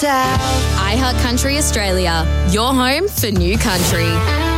shout. iHeart Country Australia, your home for new country.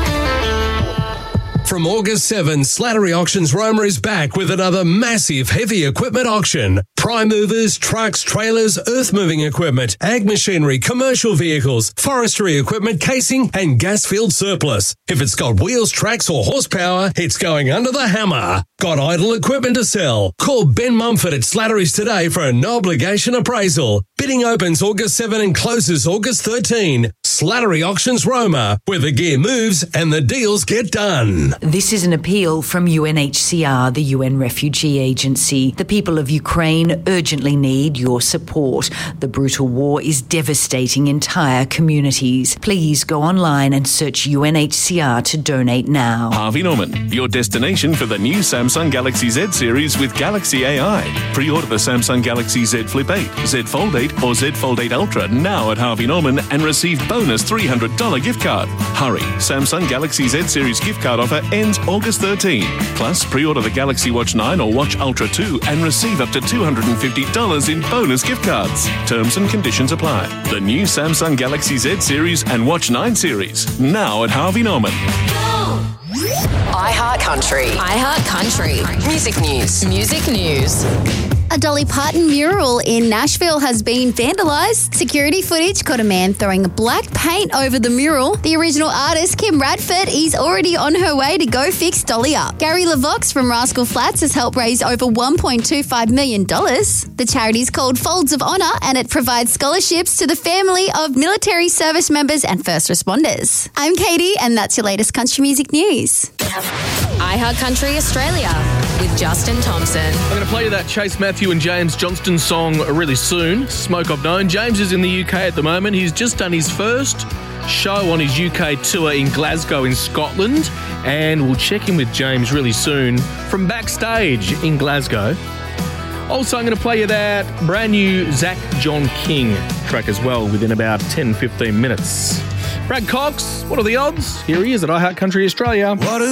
From August 7, Slattery Auctions Roma is back with another massive heavy equipment auction. Prime movers, trucks, trailers, earth-moving equipment, ag machinery, commercial vehicles, forestry equipment, casing and gas field surplus. If it's got wheels, tracks or horsepower, it's going under the hammer. Got idle equipment to sell? Call Ben Mumford at Slattery's today for a no-obligation appraisal. Bidding opens August 7 and closes August 13. Slattery Auctions Roma, where the gear moves and the deals get done. This is an appeal from UNHCR, the UN Refugee Agency. The people of Ukraine urgently need your support. The brutal war is devastating entire communities. Please go online and search UNHCR to donate now. Harvey Norman, your destination for the new Samsung Galaxy Z series with Galaxy AI. Pre-order the Samsung Galaxy Z Flip 8, Z Fold 8 or Z Fold 8 Ultra now at Harvey Norman and receive bonus $300 gift card. Hurry, Samsung Galaxy Z series gift card offer ends August 13. Plus, pre-order the Galaxy Watch 9 or Watch Ultra 2 and receive up to $250 in bonus gift cards. Terms and conditions apply. The new Samsung Galaxy Z series and Watch 9 series now at Harvey Norman. iHeart Country. iHeart Country. Music news. Music news. A Dolly Parton mural in Nashville has been vandalised. Security footage caught a man throwing black paint over the mural. The original artist, Kim Radford, is already on her way to go fix Dolly up. Gary LaVox from Rascal Flatts has helped raise over $1.25 million. The charity is called Folds of Honour and it provides scholarships to the family of military service members and first responders. I'm Katie and that's your latest country music news. iHeart Country Australia with Justin Thompson. I'm going to play you that Chase Matthew and James Johnston song really soon, Smoke I've Known. James is in the UK at the moment. He's just done his first show on his UK tour in Glasgow in Scotland, and we'll check in with James really soon from backstage in Glasgow. Also, I'm going to play you that brand new Zach John King track as well within about 10-15 minutes. Brad Cox, what are the odds? Here he is at iHeart Country Australia.